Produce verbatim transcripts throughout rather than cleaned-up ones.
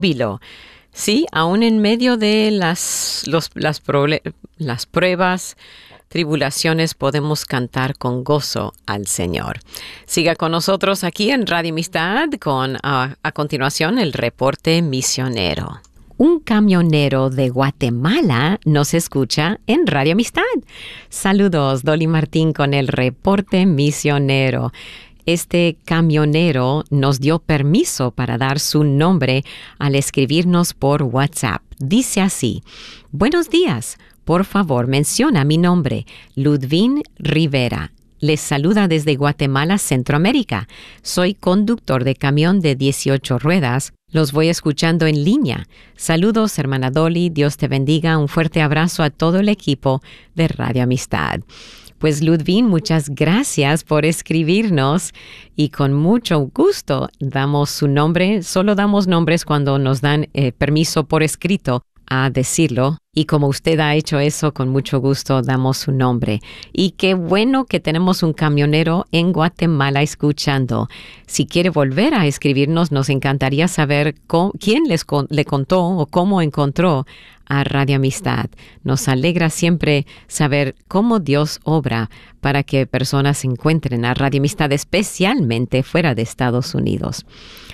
Vilo. Sí, aún en medio de las, los, las, proble- las pruebas, tribulaciones, podemos cantar con gozo al Señor. Siga con nosotros aquí en Radio Amistad con, a, a continuación, el reporte misionero. Un camionero de Guatemala nos escucha en Radio Amistad. Saludos, Dolly Martín con el reporte misionero. Este camionero nos dio permiso para dar su nombre al escribirnos por WhatsApp. Dice así: buenos días, por favor menciona mi nombre, Ludvín Rivera. Les saluda desde Guatemala, Centroamérica. Soy conductor de camión de dieciocho ruedas. Los voy escuchando en línea. Saludos, hermana Dolly. Dios te bendiga. Un fuerte abrazo a todo el equipo de Radio Amistad. Pues Ludvín, muchas gracias por escribirnos y con mucho gusto damos su nombre. Solo damos nombres cuando nos dan eh, permiso por escrito a decirlo. Y como usted ha hecho eso, con mucho gusto damos su nombre. Y qué bueno que tenemos un camionero en Guatemala escuchando. Si quiere volver a escribirnos, nos encantaría saber cómo, quién les con, le contó o cómo encontró a Radio Amistad. Nos alegra siempre saber cómo Dios obra para que personas encuentren a Radio Amistad, especialmente fuera de Estados Unidos.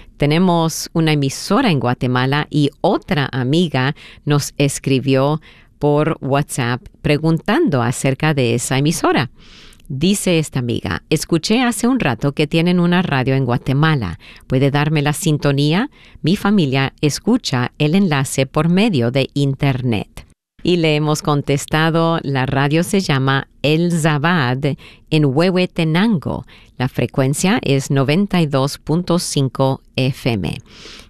Tenemos una emisora en Guatemala y otra amiga nos escribió por WhatsApp preguntando acerca de esa emisora. Dice esta amiga: escuché hace un rato que tienen una radio en Guatemala. ¿Puede darme la sintonía? Mi familia escucha el enlace por medio de Internet. Y le hemos contestado, la radio se llama El Zabad en Huehuetenango. La frecuencia es noventa y dos punto cinco F M.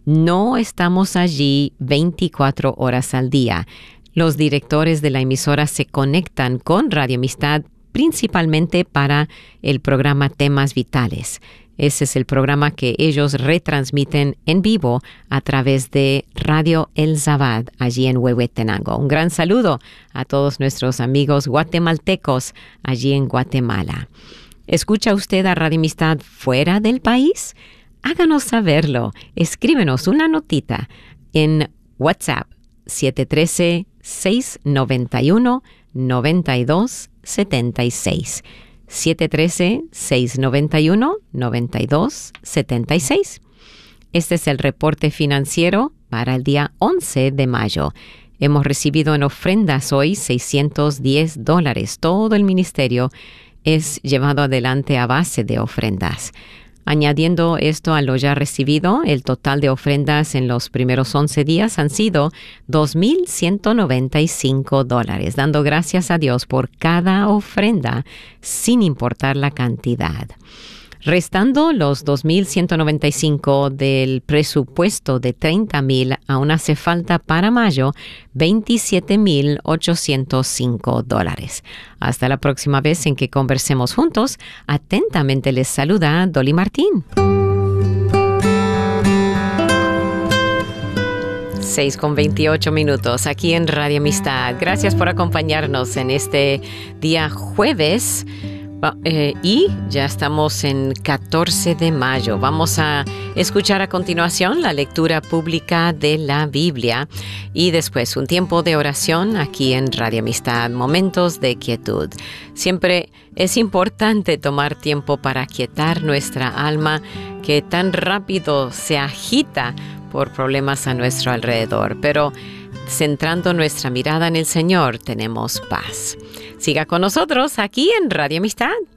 No estamos allí veinticuatro horas al día. Los directores de la emisora se conectan con Radio Amistad principalmente para el programa Temas Vitales. Ese es el programa que ellos retransmiten en vivo a través de Radio El Zabad, allí en Huehuetenango. Un gran saludo a todos nuestros amigos guatemaltecos allí en Guatemala. ¿Escucha usted a Radio Amistad fuera del país? Háganos saberlo. Escríbenos una notita en WhatsApp siete uno tres, seis nueve uno, nueve dos siete seis. siete uno tres, seis nueve uno, nueve dos siete seis. Este es el reporte financiero para el día once de mayo. Hemos recibido en ofrendas hoy seiscientos diez dólares. Todo el ministerio es llevado adelante a base de ofrendas. Añadiendo esto a lo ya recibido, el total de ofrendas en los primeros once días han sido dos mil ciento noventa y cinco dólares, dando gracias a Dios por cada ofrenda, sin importar la cantidad. Restando los dos mil ciento noventa y cinco del presupuesto de treinta mil, aún hace falta para mayo veintisiete mil ochocientos cinco dólares. Hasta la próxima vez en que conversemos juntos, atentamente les saluda Dolly Martín. seis con veintiocho minutos aquí en Radio Amistad. Gracias por acompañarnos en este día jueves. Eh, y ya estamos en catorce de mayo. Vamos a escuchar a continuación la lectura pública de la Biblia y después un tiempo de oración aquí en Radio Amistad, momentos de quietud. Siempre es importante tomar tiempo para quietar nuestra alma que tan rápido se agita por problemas a nuestro alrededor, pero centrando nuestra mirada en el Señor tenemos paz. Siga con nosotros aquí en Radio Amistad.